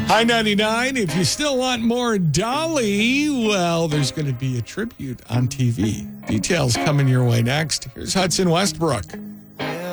High 99, if you still want more Dolly, well, there's going to be a tribute on TV. Details coming your way next. Here's Hudson Westbrook.